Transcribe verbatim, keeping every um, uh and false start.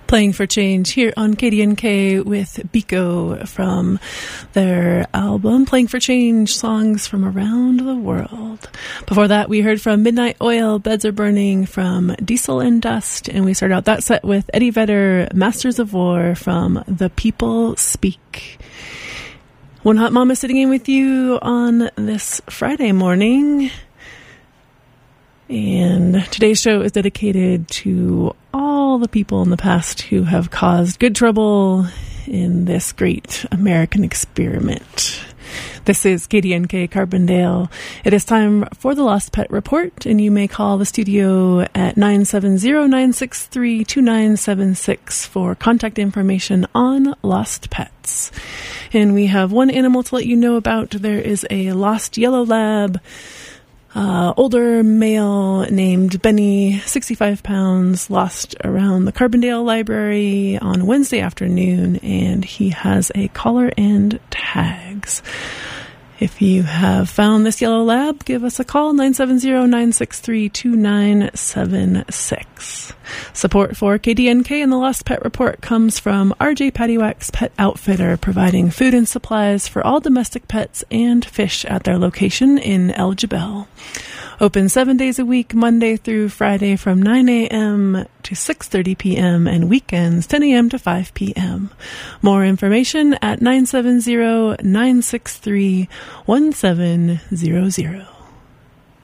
Playing for Change here on K D N K with Biko from their album Playing for Change, Songs from Around the World. Before that, we heard from Midnight Oil, Beds Are Burning from Diesel and Dust, and we started out that set with Eddie Vedder, Masters of War from The People Speak. One Hot Mama sitting in with you on this Friday morning. And today's show is dedicated to all the people in the past who have caused good trouble in this great American experiment. This is K D N K Carbondale. It is time for the Lost Pet Report, and you may call the studio at nine seven zero, nine six three, two nine seven six for contact information on lost pets. And we have one animal to let you know about. There is a lost yellow lab. Uh, older male named Benny, sixty-five pounds, lost around the Carbondale Library on Wednesday afternoon, and he has a collar and tags. If you have found this yellow lab, give us a call, nine seven zero, nine six three, two nine seven six. Support for K D N K and the Lost Pet Report comes from R J Paddywhack's Pet Outfitter, providing food and supplies for all domestic pets and fish at their location in El Jebel. Open seven days a week, Monday through Friday from nine a.m. to six thirty p.m. and weekends ten a.m. to five p.m. More information at nine seven zero, nine six three, one seven zero zero.